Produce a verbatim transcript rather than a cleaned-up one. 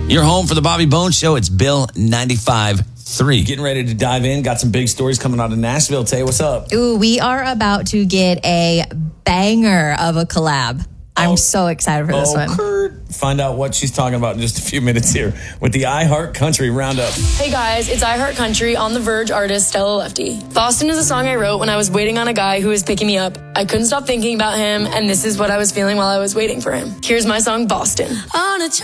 Your home for the Bobby Bones Show. It's Bill ninety-five point three. Getting ready to dive in. Got some big stories coming out of Nashville. Tay, what's up? Ooh, we are about to get a banger of a collab. I'm oh, so excited for this oh, one. Kurt. Find out what she's talking about in just a few minutes here with the iHeart Country Roundup. Hey guys, it's iHeart Country on The Verge artist Stella Lefty. Boston is a song I wrote when I was waiting on a guy who was picking me up. I couldn't stop thinking about him, and this is what I was feeling while I was waiting for him. Here's my song, Boston. On a